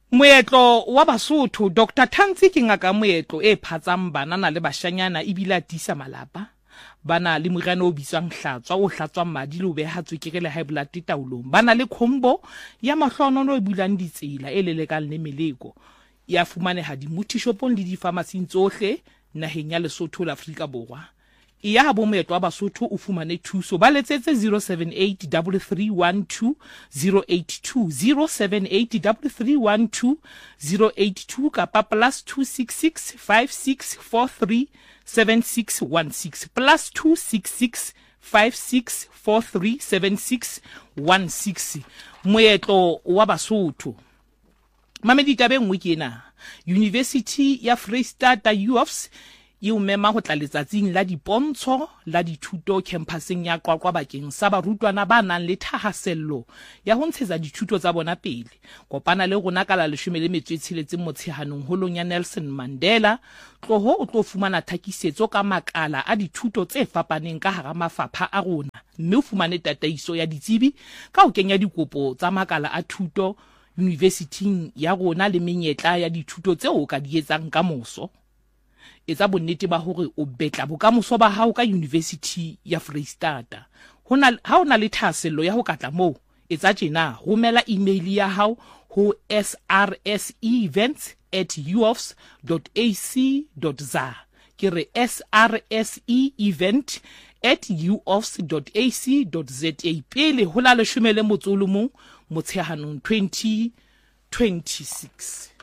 Moetlo wa Basotho Dr. Tantsi ke ngaka moetlo e phatsang banana le bashanyana e bila tisa malapa. Bana le moriana o bitswang hlatswa o hlatswang madi le o beha tswekere le high blood taolong. Bana le khombo ya mahlonono e bulang ditsela e lelekang le meleko. Ya fumaneha dimutishopong le di-pharmacy tsohle naheng ya Lesotho le Afrika Borwa. Ya habo moetlo wa Basotho o fumane thuso ba letsetse 078 3312 082 078 3312 082 kapa +266 5643 7616 +266 5643 7616 moetlo wa Basotho. Mamedi tabeng ngwe kena University ya Freestata UOFS e o mema ho tla letsatsing la dipontsho la dithuto campuseng ya Qwaqwa bakeng sa barutwana ba nang le thahasello ya ho ntshetsa dithuto tsa bona pele. Kopana le rona ka la 16 Motsheanong holong ya Nelson Mandela. Tloho o tlo fumana thakisetso ka makala a dithuto tse fapaneng ka hara mafapha a rona, mme o fumane tataiso ya ditsebi ka ho kenya dikopo tsa makala a thuto university ya rona le menyetla ya dithuto tseo ka di etsang ka moso. Etsa bonnete ba hore o betla bokamoso ba hao ka University ya Freistata. Ha o na le thahasello ya ho katla moo, etsa tjena, romela email ya hao ho srseevents@uofs.ac.za. ke re srseevent@uofs.ac.za pele ho la 11 Motsheanong 2026.